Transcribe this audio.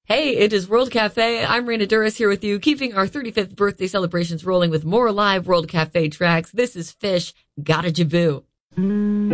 Hey, it is World Cafe. I'm Raina Duras here with you, keeping our 35th birthday celebrations rolling with more live World Cafe tracks. This is Fish, Gotta Jaboo.